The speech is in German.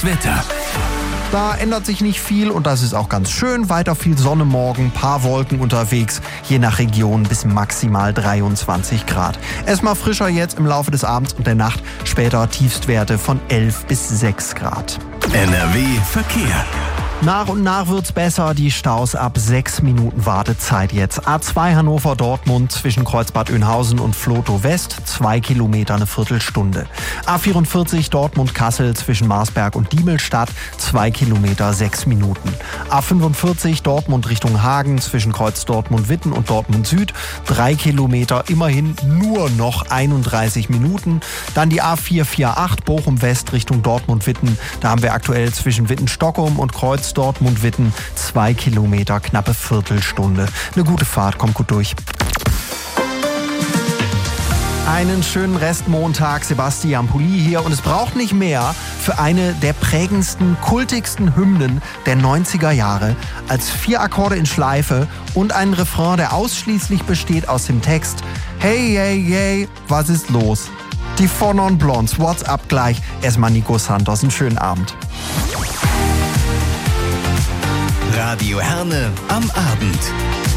Das Wetter. Da ändert sich nicht viel und das ist auch ganz schön. Weiter viel Sonne morgen, paar Wolken unterwegs, je nach Region bis maximal 23 Grad. Erstmal frischer jetzt im Laufe des Abends und der Nacht, später Tiefstwerte von 11 bis 6 Grad. NRW Verkehr. Nach und nach wird's besser, die Staus ab 6 Minuten Wartezeit jetzt. A2 Hannover-Dortmund zwischen Kreuzbad-Oeynhausen und Vlotho West, 2 Kilometer, eine Viertelstunde. A44 Dortmund-Kassel zwischen Marsberg und Diemelstadt, 2 Kilometer, 6 Minuten. A45 Dortmund Richtung Hagen zwischen Kreuz Dortmund-Witten und Dortmund Süd, 3 Kilometer, immerhin nur noch 31 Minuten. Dann die A448 Bochum West Richtung Dortmund-Witten, da haben wir aktuell zwischen Witten-Stockholm und Kreuz Dortmund-Witten 2 Kilometer, knappe Viertelstunde. Eine gute Fahrt, kommt gut durch. Einen schönen Restmontag, Sebastian Pulli hier und es braucht nicht mehr für eine der prägendsten, kultigsten Hymnen der 90er Jahre als 4 Akkorde in Schleife und einen Refrain, der ausschließlich besteht aus dem Text Hey, hey, hey, was ist los? Die Four Non Blondes, what's up gleich? Erstmal Nico Santos, einen schönen Abend. Radio Herne am Abend.